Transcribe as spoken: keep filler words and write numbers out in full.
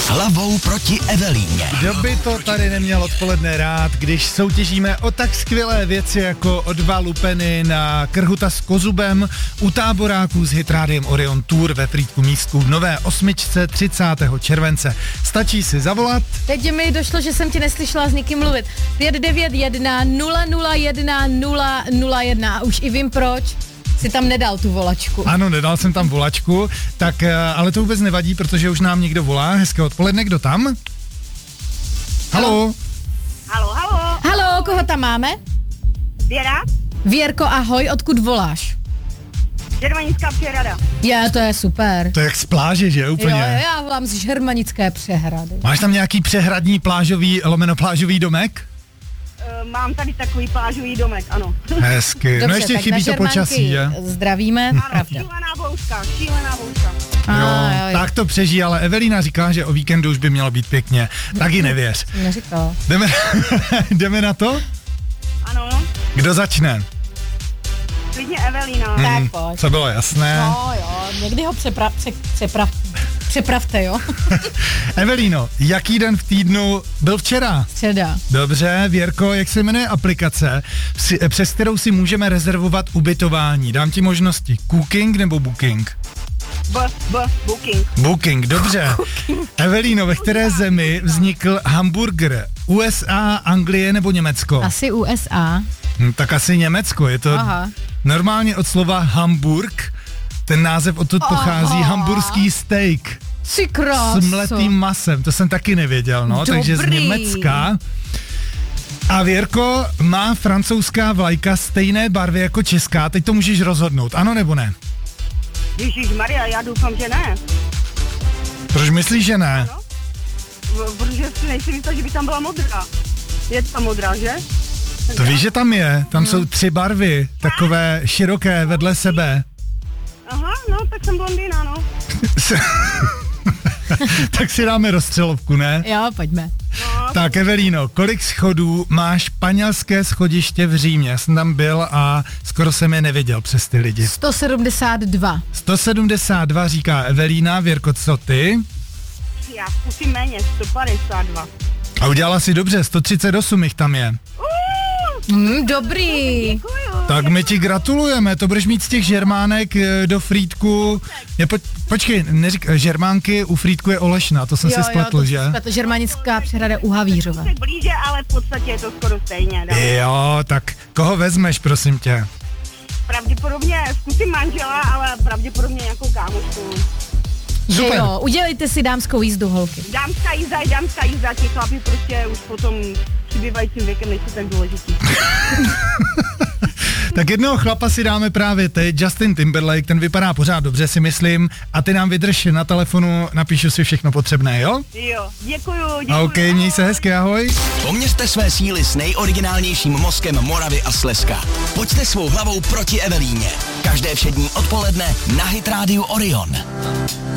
hlavou proti Evelíně. Kdo by to tady neměl odpoledne rád, když soutěžíme o tak skvělé věci jako o dva lupeny na krhuta s kozubem u táboráků s Hitrádiem Orion Tour ve Frýdku Místku v Nové osmičce třicátého července. Stačí si zavolat. Teď mi došlo, že jsem tě neslyšela s nikým mluvit. pět devět jedna nula nula jedna nula nula jedna a už i vím proč. Si tam nedal tu volačku. Ano, nedal jsem tam volačku, tak ale to vůbec nevadí, protože už nám někdo volá. Hezké odpoledne, kdo tam? Halo. Halo, halo. Halo, koho tam máme? Věra? Věrko, ahoj, odkud voláš? Žermanická přehrada. Je, to je super. To je jak z pláže, že? Úplně. Jo, já volám z Žermanické přehrady. Máš tam nějaký přehradní plážový, lomeno plážový domek? Uh, mám tady takový plážový domek, ano. Hezky. Dobře, no ještě tak chybí to počasí, že? Zdravíme. Ano, šílená bouřka, šílená bouřka. Jo, A, jo, jo. tak to přežij, ale Evelína říká, že o víkendu už by mělo být pěkně. Taky nevěř. Neříkala. Jdeme, jdeme na to? Ano, Kdo začne? klidně Evelína. Hmm, Tak pojď. co bylo jasné. No jo, někdy ho přepra- pře- přeprav- přepravte, jo. Evelíno, jaký den v týdnu byl včera? Středa. Dobře, Věrko, jak se jmenuje aplikace, si, přes kterou si můžeme rezervovat ubytování? Dám ti možnosti Cooking nebo Booking? B, B, booking. Booking, dobře. Evelíno, ve které zemi vznikl hamburger? U S A, Anglie nebo Německo? Asi U S A. Hm, tak asi Německo, je to Aha. normálně od slova Hamburg. Ten název odtud pochází, Aha. hamburský steak Jsi kráso. s mletým masem, to jsem taky nevěděl, no, Dobrý. takže z Německa. A Věrko, má francouzská vlajka stejné barvy jako česká, teď to můžeš rozhodnout, ano nebo ne? Ježišmarja, já doufám, že ne. Proč myslíš, že ne? No. V- Protože si nejsi jistá, že by tam byla modrá. Je tam modrá, že? To víš, že tam je, tam jsou tři barvy, takové široké vedle sebe. Aha, no, tak jsem blondýna, no. Tak si dáme rozstřelovku, ne? Jo, pojďme. No, Tak Evelíno, kolik schodů má španělské schodiště v Římě? Já jsem tam byl a skoro jsem je neviděl přes ty lidi. sto sedmdesát dva. sto sedmdesát dva říká Evelína, Věrko, co ty? já zkusím méně, sto padesát dva. A udělala si dobře, sto třicet osm jich tam je. Mm, dobrý. Děkuju. Tak my ti gratulujeme, to budeš mít z těch žermánek eh, do Frýdku. Ne, po, počkej, neřík, žermánky u Frýdku je Olešna, to jsem Jo, si spletl, jo, to že? spletl. Žermanická přehrada u Havířova. Se blíže, ale v podstatě je to skoro stejně. No. Jo, tak koho vezmeš, prosím tě? Pravděpodobně zkusím manžela, ale pravděpodobně nějakou kámošku. Že Super. jo, udělejte si dámskou jízdu, holky. Dámská jízda je dámská jízda, ti chlapi prostě už potom přibývajícím věkem nejsou tak důležitý. Tak jednoho chlapa si dáme právě teď, Justin Timberlake, ten vypadá pořád dobře, si myslím, a ty nám vydrž na telefonu, napíšu si všechno potřebné, jo? Jo, děkuju, děkuju. OK, měj se hezky, ahoj. Poměřte své síly s nejoriginálnějším mozkem Moravy a Slezska. Pojďte svou hlavou proti Evelíně. Každé všední odpoledne na Hit Rádiu Orion.